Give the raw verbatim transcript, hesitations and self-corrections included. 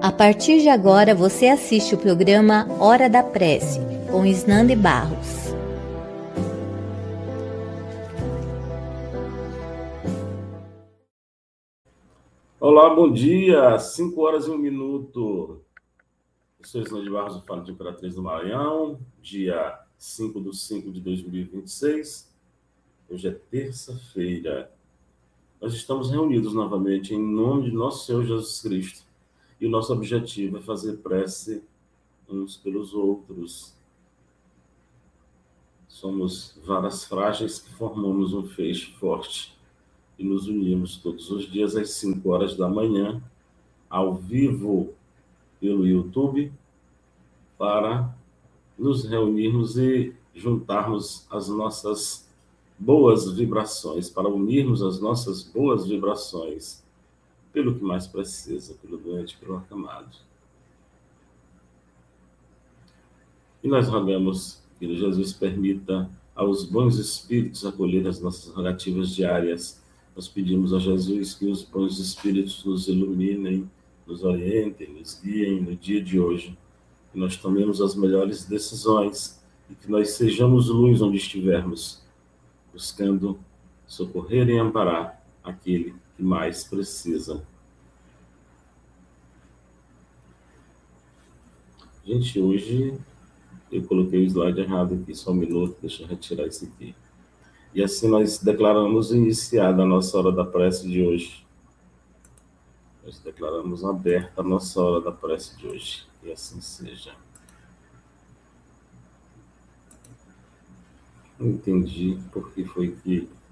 A partir de agora, você assiste o programa Hora da Prece, com Isnande Barros. Olá, bom dia, cinco horas e um minuto. Eu sou Isnande Barros, eu falo de Imperatriz do Maranhão, dia cinco de cinco de dois mil e vinte e seis. Hoje é terça-feira. Nós estamos reunidos novamente em nome de nosso Senhor Jesus Cristo. E o nosso objetivo é fazer prece uns pelos outros. Somos varas frágeis que formamos um feixe forte e nos unimos todos os dias às cinco horas da manhã, ao vivo pelo YouTube, para nos reunirmos e juntarmos as nossas boas vibrações, para unirmos as nossas boas vibrações pelo que mais precisa, pelo doente, pelo acamado. E nós rogamos que Jesus permita aos bons espíritos acolher as nossas rogativas diárias. Nós pedimos a Jesus que os bons espíritos nos iluminem, nos orientem, nos guiem no dia de hoje, que nós tomemos as melhores decisões e que nós sejamos luz onde estivermos, buscando socorrer e amparar aquele que mais precisa. Gente, hoje eu coloquei o slide errado aqui, só um minuto, deixa eu retirar isso aqui. E assim nós declaramos iniciada a nossa hora da prece de hoje. Nós declaramos aberta a nossa hora da prece de hoje. Que assim seja. Não entendi por que foi que